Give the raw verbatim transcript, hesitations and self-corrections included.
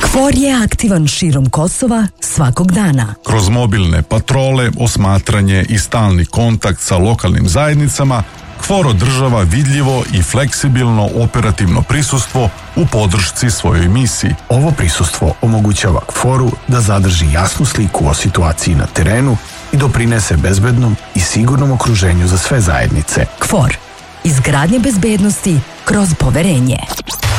KFOR je aktivan širom Kosova svakog dana. Kroz mobilne patrole, osmatranje i stalni kontakt sa lokalnim zajednicama, KFOR održava vidljivo i fleksibilno operativno prisustvo u podršci svojoj misiji. Ovo prisustvo omogućava KFOR-u da zadrži jasnu sliku o situaciji na terenu i doprinese bezbednom i sigurnom okruženju za sve zajednice. KFOR. Izgradnja bezbednosti kroz poverenje.